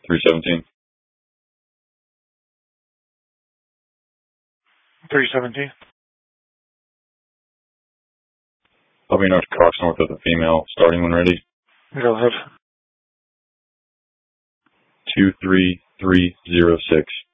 317. 317. Let me know to Cox North with a female, starting when ready. Go ahead. 23306.